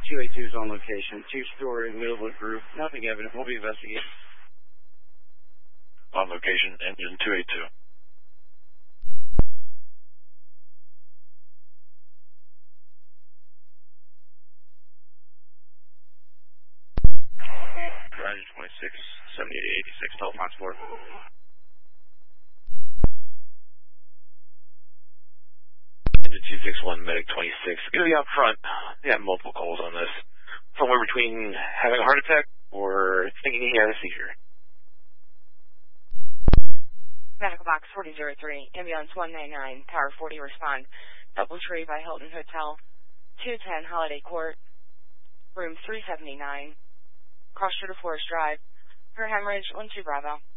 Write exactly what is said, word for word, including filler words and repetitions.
two eighty-two is on location. Two-story middle-of roof. Nothing evident. We'll be investigating. On location, engine two eighty-two. Roger, twenty-six seventy-eight eighty-six, telephone support. Engine two six one, medic twenty-six. Gonna be out front. They have multiple calls on this. Somewhere between having a heart attack or thinking he had a seizure. Medical box forty oh three, ambulance one ninety-nine, Tower forty, respond. Doubletree by Hilton Hotel, two ten Holiday Court, room three seventy-nine, cross shore to Forest Drive, for hemorrhage, one two Bravo.